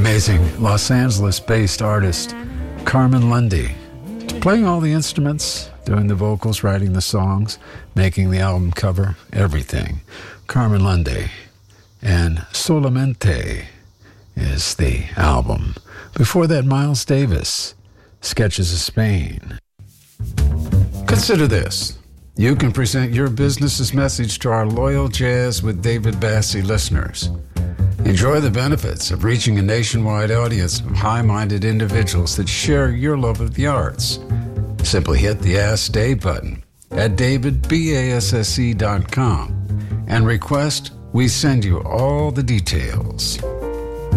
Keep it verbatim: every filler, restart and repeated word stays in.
amazing Los Angeles-based artist Carmen Lundy, playing all the instruments, doing the vocals, writing the songs, making the album cover, everything. Carmen Lundy. And Solamente is the album. Before that, Miles Davis, Sketches of Spain. Consider this. You can present your business's message to our loyal Jazz with David Bassie listeners. Enjoy the benefits of reaching a nationwide audience of high-minded individuals that share your love of the arts. Simply hit the Ask Dave button at david basse dot com and request we send you all the details.